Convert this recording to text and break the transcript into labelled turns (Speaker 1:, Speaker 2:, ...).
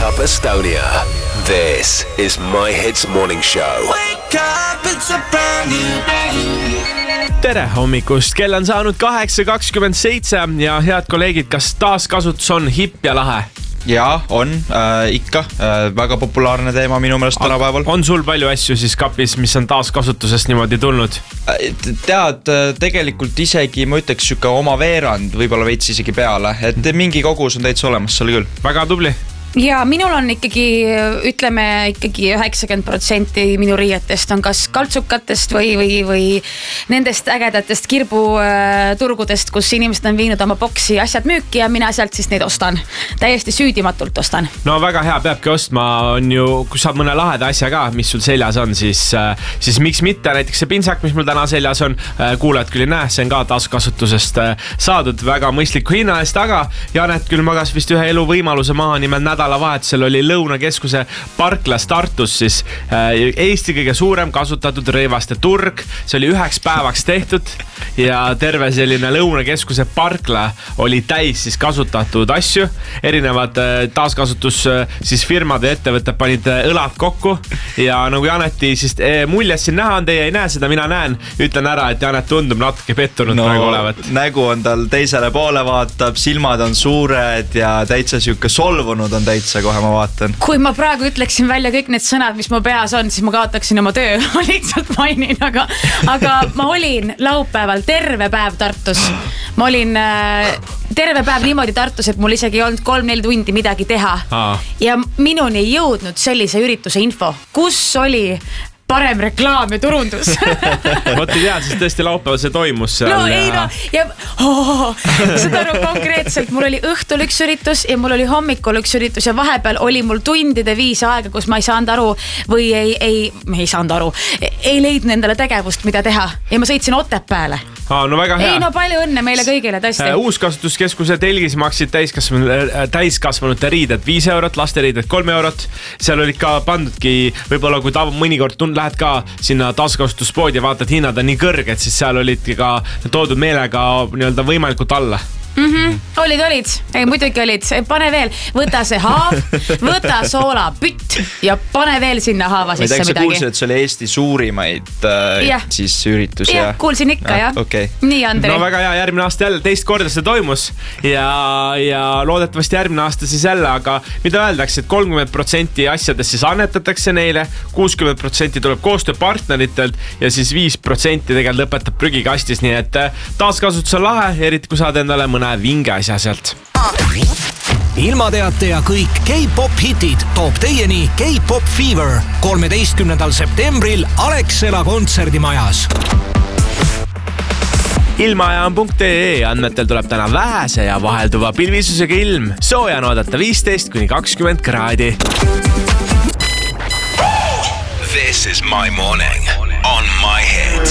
Speaker 1: up Estonia. This is My Hits Morning Show.
Speaker 2: Wake up, it's a brand new day.
Speaker 3: Tere hommikust, kell on saanud 8:27 ja head kolleegid, kas taaskasutus on hipp ja lahe?
Speaker 4: Jaa, on ikka väga populaarne teema minu meelest tänapäeval.
Speaker 3: On sul palju asju siis kapis, mis on taaskasutusest niimoodi tulnud?
Speaker 4: Tead, tegelikult isegi ma ütleks süke oma veerand, võib-olla veits isegi peale, et mingi kogus on täitsa olemas seal küll.
Speaker 3: Väga tubli.
Speaker 5: Ja minul on ikkagi, ütleme ikkagi 90% minu riietest on kas kaltsukatest või nendest ägedatest kirbuturgudest, kus inimesed on viinud oma boksi asjad müüki ja mina sealt siis neid ostan. Täiesti süüdimatult ostan.
Speaker 3: No väga hea, peabki ostma, on ju, kui saab mõne laheda asja ka, mis sul seljas on, siis miks mitte, näiteks see pintsak, mis mul täna seljas on, kuulajad küll ei näe, see on ka taaskasutusest saadud väga mõistliku hinna eest, aga Janet küll magas vist ühe elu võimaluse maha, nimelt nädalavahetusel oli Lõunakeskuse parklas Tartus siis Eesti kõige suurem kasutatud rõivaste turg. See oli 1 päevaks tehtud ja terve selline Lõunakeskuse parkla oli täis siis kasutatud asju. Erinevad taaskasutus siis firmad ja ettevõtted panid õlad kokku ja nagu Janeti siis muljes siin näha on, teie ei näe seda, mina näen. Ütlen ära, et Janet tundub natuke pettunud praegu olevat.
Speaker 4: Nägu on tal teisele poole vaatab, silmad on suured ja täitsa siuke solvunud on täitsa, kohe ma vaatan.
Speaker 5: Kui ma praegu ütleksin välja kõik need sõnad, mis mu peas on, siis ma kaotaksin oma töö. Ma lihtsalt mainin, aga ma olin laupäeval terve päev Tartus. Ma olin terve päev niimoodi Tartus, et mul isegi ei olnud 3-4 tundi midagi teha. Ja minuni ei jõudnud sellise ürituse info, kus oli parem reklaam ja turundus.
Speaker 3: Vot ei tea, siis tõesti laupäeval see toimus seal.
Speaker 5: No ei no, ja seda konkreetselt, mul oli õhtul üks üritus ja mul oli hommikul üks üritus ja vahepeal oli mul tundide 5 aega, kus ma ei saanud aru või ei leidnud endale tegevust, mida teha ja ma sõitsin Otepääle.
Speaker 3: No väga hea.
Speaker 5: Ei no palju õnne meile kõigile tõesti.
Speaker 3: Uuskasutuskeskuse telgis maksid täiskasvanute riided 5 eurot, laste riided 3 eurot. Seal olid ka pandudki, võib-olla kui mõnikord lähed ka sinna taaskasutuspoodi ja vaatad hinnad on nii kõrged, siis seal olidki ka toodud meelega nii-öelda võimalikult alla.
Speaker 5: Olid. Ei, muidugi olid. Pane veel, võta see haav, võta soolapütt ja pane veel sinna haava sisse midagi.
Speaker 4: Ma ei kuulsin, et see oli Eesti suurimaid siis üritus.
Speaker 5: Jah, kuulsin ikka, jah.
Speaker 4: Okay.
Speaker 5: Nii, Andrei.
Speaker 3: No väga hea, järgmine aasta jälle, teist korda see toimus ja loodetavasti järgmine aasta siis jälle, aga mida öeldakse, et 30% asjadest siis annetatakse neile, 60% tuleb koostööpartneritelt ja siis 5% tegelikult lõpetab prügikastis, nii et taaskasutus on lahe, eriti kui saad endale mõne vinge asja sealt.
Speaker 6: Ilmateate ja kõik K-pop hitid toob teieni K-pop Fever 13. septembril Alexela kontserdimajas.
Speaker 3: Ilmaaja.ee andmetel tuleb täna vähese ja vahelduva pilvisusega ilm. Sooja on oodata 15-20 kraadi.
Speaker 1: This is my morning on My Hits.